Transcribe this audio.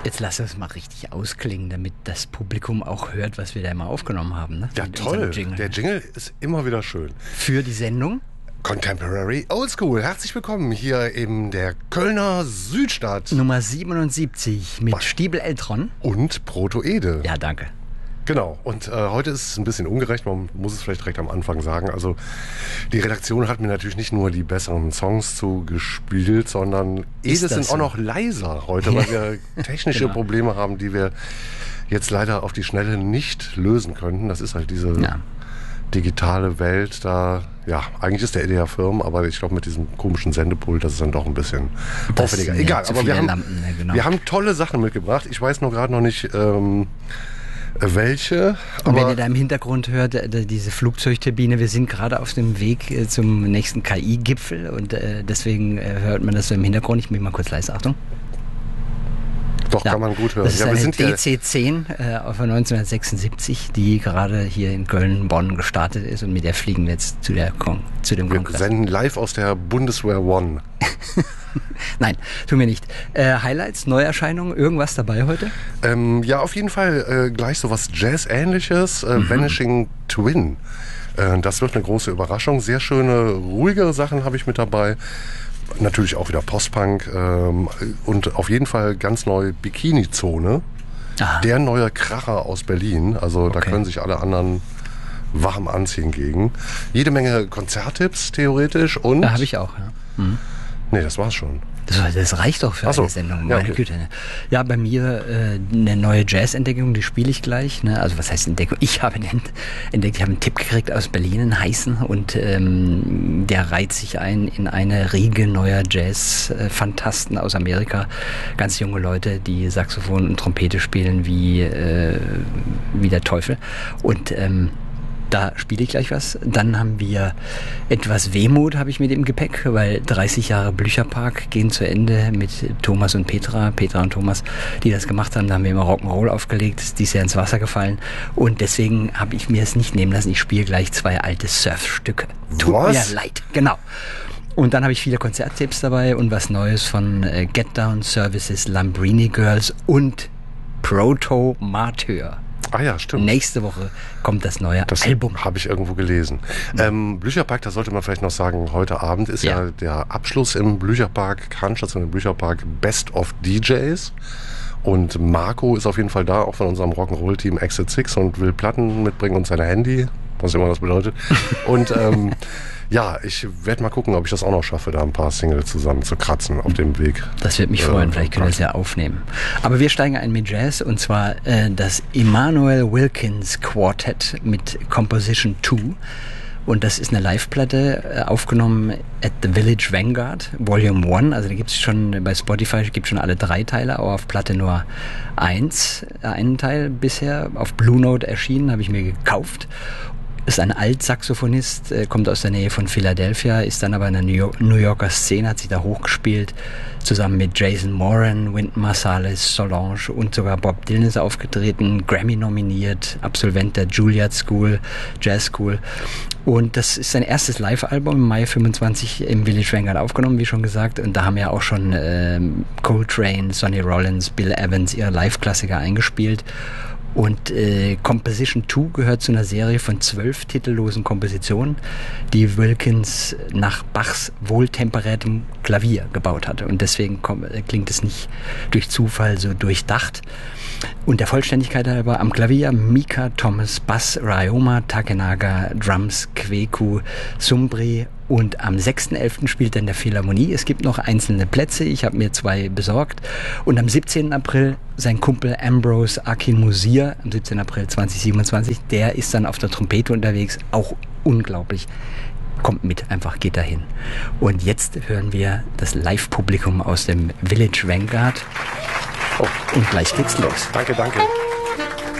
Jetzt lass uns mal richtig ausklingen, damit das Publikum auch hört, was wir da immer aufgenommen haben. Ne? Ja, Mit toll. Jingle. Der Jingle ist immer wieder schön. Für die Sendung? Contemporary Oldschool. Herzlich willkommen hier in der Kölner Südstadt. Nummer 77 mit Stiebel Eltron. Und Proto-Ede. Ja, danke. Genau, und heute ist es ein bisschen ungerecht, man muss es vielleicht direkt am Anfang sagen. Also die Redaktion hat mir natürlich nicht nur die besseren Songs zugespielt, sondern Ede sind auch noch leiser heute, weil wir technische Probleme haben, die wir jetzt leider auf die Schnelle nicht lösen könnten. Das ist halt diese digitale Welt, da, ja, eigentlich ist der Ede ja firm, aber ich glaube mit diesem komischen Sendepult, das ist dann doch ein bisschen aufwendiger. Egal, aber wir haben tolle Sachen mitgebracht. Ich weiß nur gerade noch nicht, welche. Und wenn ihr da im Hintergrund hört, diese Flugzeugturbine, wir sind gerade auf dem Weg zum nächsten KI-Gipfel und deswegen hört man das so im Hintergrund. Ich mache mal kurz leise, Achtung. Doch, kann man gut hören. Das ist eine DC-10 von 1976, die gerade hier in Köln-Bonn gestartet ist und mit der fliegen wir jetzt zu dem Kongress. Wir senden live aus der Bundeswehr One. Nein, tun wir nicht. Highlights, Neuerscheinungen, irgendwas dabei heute? Ja, auf jeden Fall gleich so was Jazz-ähnliches. Vanishing Twin. Das wird eine große Überraschung. Sehr schöne, ruhigere Sachen habe ich mit dabei. Natürlich auch wieder Post-Punk und auf jeden Fall ganz neu Bikini-Zone. Aha. Der neue Kracher aus Berlin. Also da können sich alle anderen warm anziehen gegen. Jede Menge Konzerttipps theoretisch und... Da habe ich auch, ja. Mhm. Nee, das war's schon. Das reicht doch für eine Sendung, meine Güte. Ne? Ja, bei mir eine neue Jazz-Entdeckung, die spiele ich gleich. Ne? Also was heißt Entdeckung? Ich habe entdeckt, ich habe einen Tipp gekriegt aus Berlin, einen heißen. Und der reiht sich ein in eine Riege neuer Jazz-Fantasten aus Amerika. Ganz junge Leute, die Saxophon und Trompete spielen wie der Teufel. Und da spiele ich gleich was. Dann haben wir etwas Wehmut, habe ich mit im Gepäck, weil 30 Jahre Blücherpark gehen zu Ende mit Thomas und Petra und Thomas, die das gemacht haben. Da haben wir immer Rock'n'Roll aufgelegt, ist dieses Jahr ins Wasser gefallen. Und deswegen habe ich mir es nicht nehmen lassen. Ich spiele gleich 2 alte Surfstücke. Tut mir leid, genau. Und dann habe ich viele Konzerttipps dabei und was Neues von Get Down Services, Lambrini Girls und Proto Martyr. Ah ja, stimmt. Nächste Woche kommt das neue Album. Das habe ich irgendwo gelesen. Blücherpark, da sollte man vielleicht noch sagen, heute Abend ist ja der Abschluss im Blücherpark, Kranstadt im Blücherpark Best of DJs. Und Marco ist auf jeden Fall da, auch von unserem Rock'n'Roll-Team Exit 6 und will Platten mitbringen und sein Handy, was immer das bedeutet. Und ja, ich werde mal gucken, ob ich das auch noch schaffe, da ein paar Singles zusammen zu kratzen auf dem Weg. Das wird mich freuen, vielleicht können wir es ja aufnehmen. Aber wir steigen ein mit Jazz und zwar das Emanuel Wilkins Quartet mit Composition 2. Und das ist eine Live-Platte, aufgenommen at the Village Vanguard, Volume 1. Also da gibt es schon, bei Spotify gibt es schon alle 3 Teile, aber auf Platte nur einen Teil bisher. Auf Blue Note erschienen, habe ich mir gekauft. Ist ein Altsaxophonist, kommt aus der Nähe von Philadelphia, ist dann aber in der New Yorker Szene, hat sich da hochgespielt, zusammen mit Jason Moran, Wynton Marsalis, Solange und sogar Bob Dylan ist aufgetreten, Grammy nominiert, Absolvent der Juilliard School, Jazz School. Und das ist sein erstes Live-Album im Mai 25 im Village Vanguard aufgenommen, wie schon gesagt. Und da haben ja auch schon Coltrane, Sonny Rollins, Bill Evans ihre Live-Klassiker eingespielt. Und Composition 2 gehört zu einer Serie von 12 titellosen Kompositionen, die Wilkins nach Bachs wohltemperiertem Klavier gebaut hatte. Und deswegen klingt es nicht durch Zufall so durchdacht. Und der Vollständigkeit halber am Klavier Mika Thomas, Bass Ryoma Takenaga, Drums Kweku Sumbri. Und am 6.11. spielt er in der Philharmonie. Es gibt noch einzelne Plätze. Ich habe mir 2 besorgt. Und am 17. April sein Kumpel Ambrose Akinmusir, am 17. April 2027, der ist dann auf der Trompete unterwegs. Auch unglaublich. Kommt mit, einfach geht dahin. Und jetzt hören wir das Live-Publikum aus dem Village Vanguard. Und gleich geht's los. Danke.